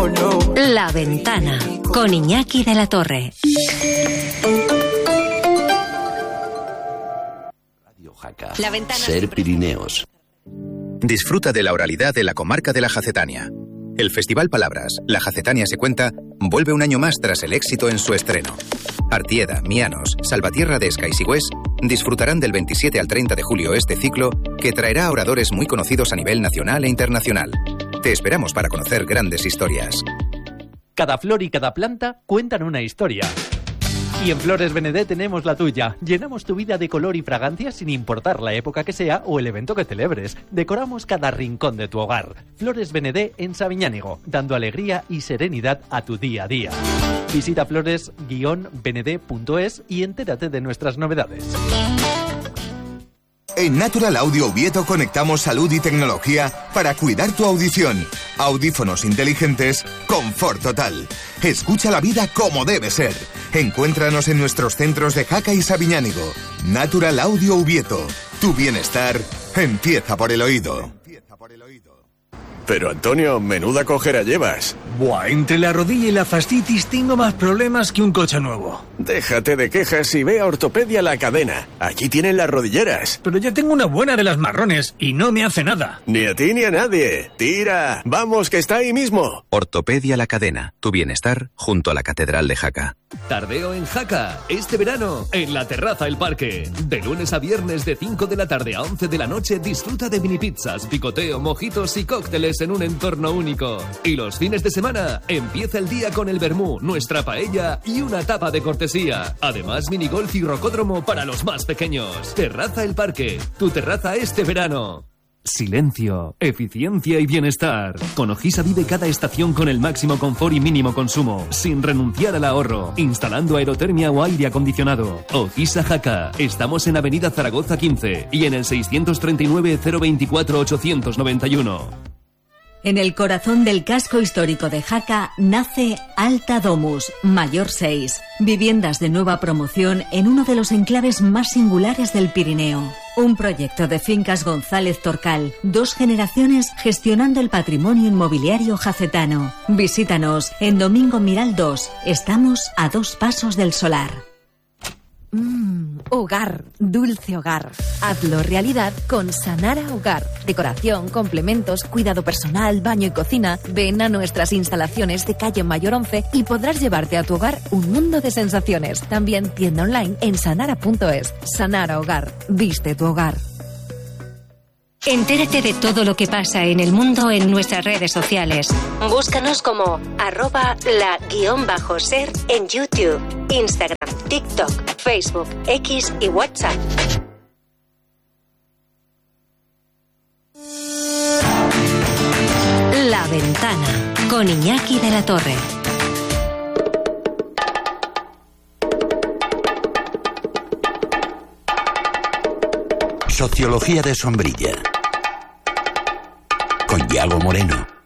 La Ventana, con Iñaki de la Torre. Radio Jaca. La Ventana. Ser Pirineos. Disfruta de la oralidad de la comarca de la Jacetania. El Festival Palabras, La Jacetania se cuenta, vuelve un año más tras el éxito en su estreno. Artieda, Mianos, Salvatierra de Esca y Sigüés disfrutarán del 27 al 30 de julio este ciclo que traerá a oradores muy conocidos a nivel nacional e internacional. Te esperamos para conocer grandes historias. Cada flor y cada planta cuentan una historia. Y en Flores Benedé tenemos la tuya. Llenamos tu vida de color y fragancia sin importar la época que sea o el evento que celebres. Decoramos cada rincón de tu hogar. Flores Benedé en Sabiñánigo, dando alegría y serenidad a tu día a día. Visita flores-benedé.es y entérate de nuestras novedades. En Natural Audio Oviedo conectamos salud y tecnología para cuidar tu audición. Audífonos inteligentes, confort total. Escucha la vida como debe ser. Encuéntranos en nuestros centros de Jaca y Sabiñánigo. Natural Audio Oviedo. Tu bienestar empieza por el oído. Pero Antonio, menuda cojera llevas. Buah, entre la rodilla y la fascitis tengo más problemas que un coche nuevo. Déjate de quejas y ve a Ortopedia La Cadena. Allí tienen las rodilleras. Pero ya tengo una buena de las marrones y no me hace nada. Ni a ti ni a nadie. Tira, vamos que está ahí mismo. Ortopedia La Cadena, tu bienestar junto a la Catedral de Jaca. Tardeo en Jaca, este verano, en la Terraza El Parque. De lunes a viernes de 5 de la tarde a 11 de la noche disfruta de mini pizzas, picoteo, mojitos y cócteles en un entorno único. Y los fines de semana empieza el día con el vermú, nuestra paella y una tapa de cortesía. Además, minigolf y rocódromo para los más pequeños. Terraza El Parque, tu terraza este verano. Silencio, eficiencia y bienestar. Con Ojisa vive cada estación con el máximo confort y mínimo consumo, sin renunciar al ahorro, instalando aerotermia o aire acondicionado. Ojisa Jaca. Estamos en Avenida Zaragoza 15 y en el 639 024 891. En el corazón del casco histórico de Jaca nace Alta Domus, Mayor 6. Viviendas de nueva promoción en uno de los enclaves más singulares del Pirineo. Un proyecto de Fincas González Torcal, 2 generaciones gestionando el patrimonio inmobiliario jacetano. Visítanos en Domingo Miral 2. Estamos a 2 pasos del solar. Hogar, dulce hogar. Hazlo realidad con Sanara Hogar. Decoración, complementos, cuidado personal, baño y cocina. Ven a nuestras instalaciones de calle Mayor 11 y podrás llevarte a tu hogar un mundo de sensaciones. También tienda online en sanara.es. Sanara Hogar, viste tu hogar. Entérate de todo lo que pasa en el mundo en nuestras redes sociales. Búscanos como @la_ser en YouTube, Instagram, TikTok, Facebook, X y WhatsApp. La Ventana, con Iñaki de la Torre. Sociología de sombrilla. Con Yago Moreno.